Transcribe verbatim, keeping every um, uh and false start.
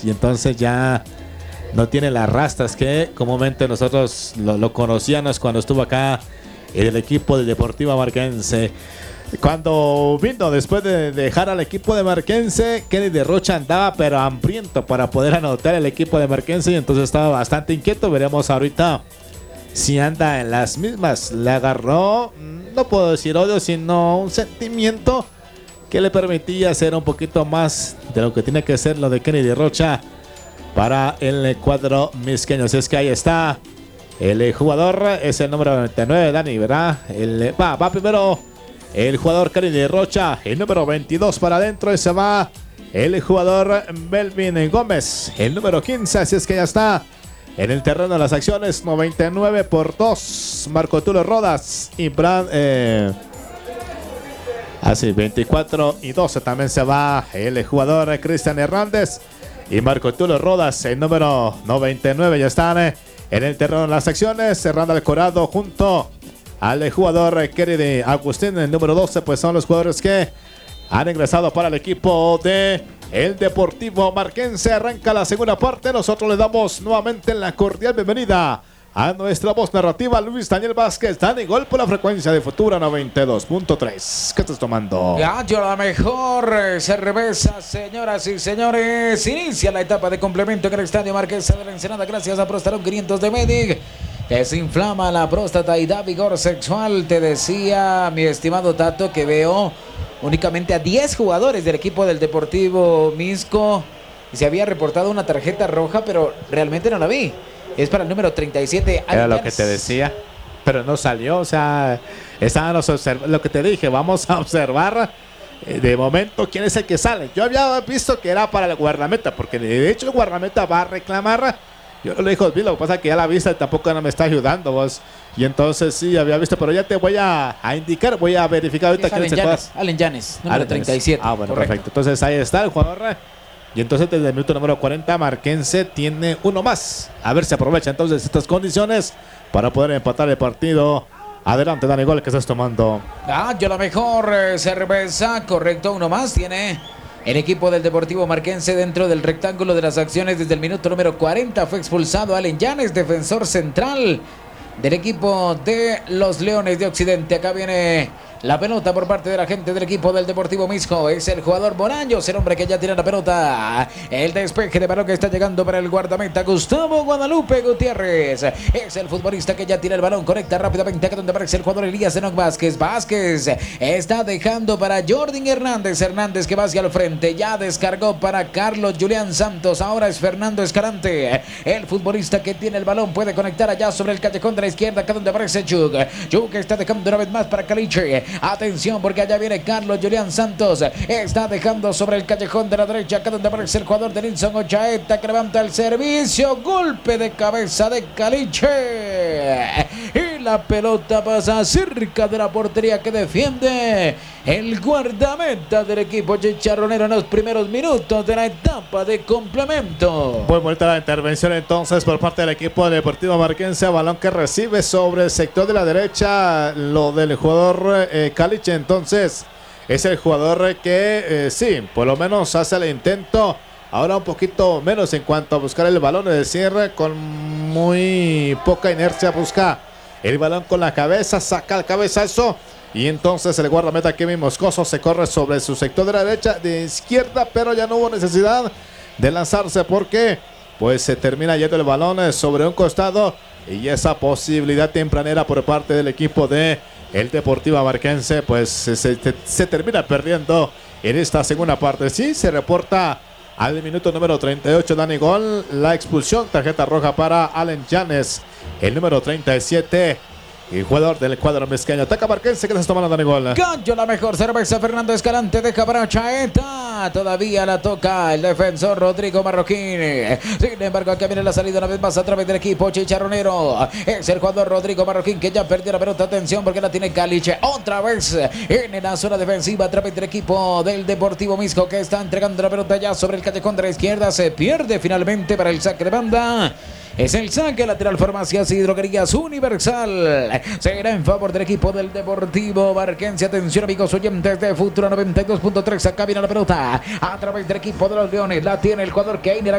y entonces ya no tiene las rastas que comúnmente nosotros lo, lo conocíamos cuando estuvo acá en el equipo del Deportivo Marquense. Cuando vino después de dejar al equipo de Marquense, Kennedy Rocha andaba pero hambriento para poder anotar el equipo de Marquense y entonces estaba bastante inquieto. Veremos ahorita si anda en las mismas. Le agarró, no puedo decir odio, sino un sentimiento que le permitía hacer un poquito más de lo que tiene que ser lo de Kennedy Rocha para el cuadro misqueño. Así es que ahí está el jugador, es el número noventa y nueve, Dani, ¿verdad? El, va, va primero el jugador Kennedy Rocha, el número veintidós para adentro, y se va el jugador Melvin Gómez, el número quince. Así es que ya está en el terreno de las acciones. Noventa y nueve por dos, Marco Tulio Rodas y Brad, eh, así veinticuatro y doce también se va el jugador Cristian Hernández y Marco Tulio Rodas, el número noventa y nueve. Ya están eh, en el terreno de las acciones, cerrando el corado junto al jugador Kennedy Agustín, el número doce, pues son los jugadores que han ingresado para el equipo de el Deportivo Marquense. Arranca la segunda parte, nosotros le damos nuevamente la cordial bienvenida a nuestra voz narrativa, Luis Daniel Vázquez. Dani Gol por la frecuencia de Futura noventa y dos punto tres. ¿Qué estás tomando? Gallo, la mejor cerveza, señoras y señores. Inicia la etapa de complemento en el Estadio Marquesa de la Ensenada gracias a Prostarón quinientos de Medic. Desinflama la próstata y da vigor sexual. Te decía, mi estimado Tato, que veo únicamente a diez jugadores del equipo del Deportivo Misco. Y se había reportado una tarjeta roja, pero realmente no la vi. Es para el número treinta y siete. Era lo que te decía, pero no salió. O sea, estábamos observando lo que te dije. Vamos a observar eh, de momento quién es el que sale. Yo había visto que era para el guardameta, porque de hecho el guardameta va a reclamar. Yo le dije, lo que pasa es que ya la vista tampoco no me está ayudando vos. Y entonces sí, había visto, pero ya te voy a, a indicar, voy a verificar ahorita quién es el jugador. Allen Yanes, número treinta y siete. Ah, bueno, correcto. Perfecto. Entonces ahí está el jugador. Y entonces desde el minuto número cuarenta, Marquense tiene uno más. A ver si aprovecha entonces estas condiciones para poder empatar el partido. Adelante, Dani Gol, que estás tomando. Ah, yo la mejor eh, cerveza, correcto, uno más tiene el equipo del Deportivo Marquense dentro del rectángulo de las acciones. Desde el minuto número cuarenta fue expulsado Allen Yanes, defensor central del equipo de los Leones de Occidente. Acá viene la pelota por parte de la gente del equipo del Deportivo Misco. Es el jugador Bolaños, el hombre que ya tiene la pelota. El despeje de balón que está llegando para el guardameta Gustavo Guadalupe Gutiérrez. Es el futbolista que ya tiene el balón. Conecta rápidamente acá donde aparece el jugador Elías Enoc Vázquez. Vázquez está dejando para Jordan Hernández. Hernández que va hacia el frente. Ya descargó para Carlos Julián Santos. Ahora es Fernando Escalante. El futbolista que tiene el balón puede conectar allá sobre el callejón de la izquierda acá donde aparece Chuk. Chuk está dejando una vez más para Caliche. Atención porque allá viene Carlos Julián Santos. Está dejando sobre el callejón de la derecha acá donde aparece el jugador de Nilson Ochaeta que levanta el servicio. Golpe de cabeza de Caliche. Y la pelota pasa cerca de la portería que defiende el guardameta del equipo chicharronero en los primeros minutos de la etapa de complemento. Muy bonita la intervención entonces por parte del equipo Deportivo Marquense. Balón que recibe sobre el sector de la derecha, lo del jugador eh, Caliche. Entonces es el jugador que eh, sí, por lo menos hace el intento. Ahora un poquito menos en cuanto a buscar el balón, es decir, con muy poca inercia busca el balón con la cabeza, saca el cabezazo. Y entonces el guardameta Kevin Moscoso se corre sobre su sector de la derecha, de izquierda, pero ya no hubo necesidad de lanzarse porque pues se termina yendo el balón sobre un costado y esa posibilidad tempranera por parte del equipo de el Deportivo Marquense pues se, se, se termina perdiendo en esta segunda parte. Sí, se reporta al minuto número treinta y ocho, Dani Gol, la expulsión, tarjeta roja para Allen Yanes, el número treinta y siete. Y jugador del cuadro mezqueño. Ataca Marquense, que le está tomando Dani Gol. Gallo, la mejor cerveza. Fernando Escalante deja para Chaeta. Todavía la toca el defensor Rodrigo Marroquín. Sin embargo, aquí viene la salida una vez más a través del equipo chicharronero. Es el jugador Rodrigo Marroquín que ya perdió la pelota. Atención porque la tiene Caliche. Otra vez en la zona defensiva a través del equipo del Deportivo Misco que está entregando la pelota ya sobre el callejón de la izquierda. Se pierde finalmente para el saque de banda. Es el saque lateral. Farmacias y Droguerías Universal será en favor del equipo del Deportivo Marquense. Atención amigos oyentes de Futura noventa y dos punto tres. Acá viene la pelota a través del equipo de los Leones. La tiene el jugador Keiner